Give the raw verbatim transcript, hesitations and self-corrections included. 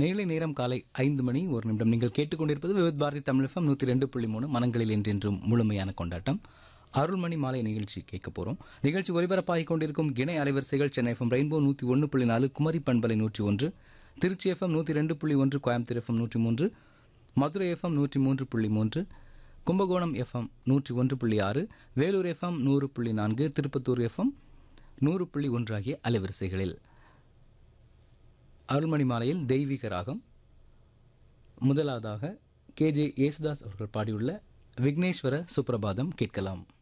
நேரலை நேரம் காலை ஐந்து மணி ஒரு நிமிடம். நீங்கள் கேட்டுக்கொண்டிருப்பது விவித் பாரதி தமிழ் எஃப்எம் நூற்றி ரெண்டு புள்ளி மூணு மனங்களில் என்றென்றும் முழுமையான கொண்டாட்டம். அருள்மணி மாலை நிகழ்ச்சி கேட்க போறோம். நிகழ்ச்சி ஒலிபரப்பாகிக் கொண்டிருக்கும் இணை அலைவரிசைகள் சென்னை எஃப்எம் ரெயின்போ நூற்றி ஒன்று புள்ளி நாலு, குமரி பண்பலை நூற்றி ஒன்று, திருச்சி எஃப்எம் நூற்றி ரெண்டு புள்ளி ஒன்று, கோயம்புத்தூர் எஃப்எம் நூற்றி மூன்று, மதுரை எஃப்எம் நூற்றி மூன்று புள்ளி மூன்று, கும்பகோணம் எஃப்எம் நூற்றி ஒன்று புள்ளி ஆறு, வேலூர் எஃப்எம் நூறு புள்ளி நான்கு, திருப்பத்தூர் எஃப்எம் நூறு புள்ளி ஒன்று ஆகிய அலைவரிசைகளில் அருள்மணி மாலையில் தெய்வீக ராகம். முதலாவதாக கே ஜே யேசுதாஸ் அவர்கள் பாடியுள்ள விக்னேஸ்வர சுப்ரபாதம் கேட்கலாம்.